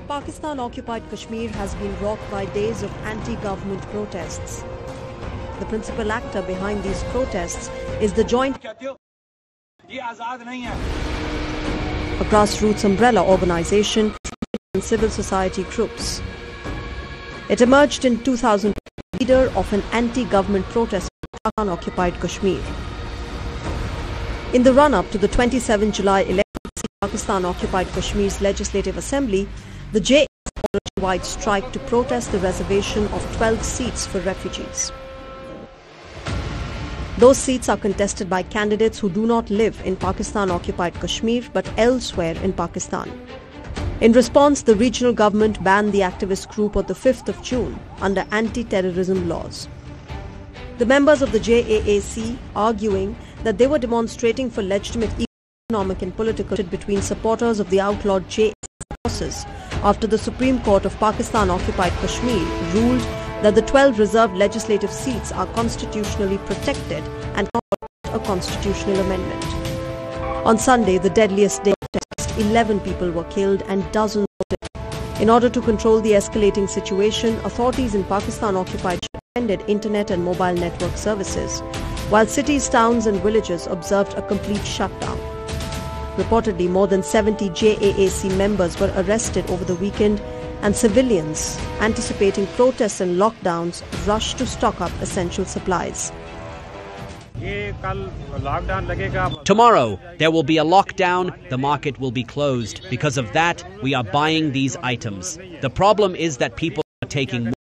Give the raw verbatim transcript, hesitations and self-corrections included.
Pakistan-occupied Kashmir has been rocked by days of anti-government protests. The principal actor behind these protests is the Joint, a grassroots umbrella organization and civil society groups. It emerged in two thousand, leader of an anti-government protest in Pakistan-occupied Kashmir. In the run-up to the twenty-seventh of July election, Pakistan-occupied Kashmir's Legislative Assembly, the J A C launched a wide strike to protest the reservation of twelve seats for refugees. Those seats are contested by candidates who do not live in Pakistan-occupied Kashmir but elsewhere in Pakistan. In response, the regional government banned the activist group on the fifth of June under anti-terrorism laws. The members of the J A A C arguing that they were demonstrating for legitimate economic and political between supporters of the outlawed J A C forces after the Supreme Court of Pakistan-occupied Kashmir ruled that the twelve reserved legislative seats are constitutionally protected and not a constitutional amendment. On Sunday, the deadliest day of protest, eleven people were killed and dozens wounded. In order to control the escalating situation, authorities in Pakistan-occupied suspended internet and mobile network services, while cities, towns and villages observed a complete shutdown. Reportedly, more than seventy J A A C members were arrested over the weekend, and civilians, anticipating protests and lockdowns, rushed to stock up essential supplies. Tomorrow, there will be a lockdown, the market will be closed. Because of that, we are buying these items. The problem is that people are taking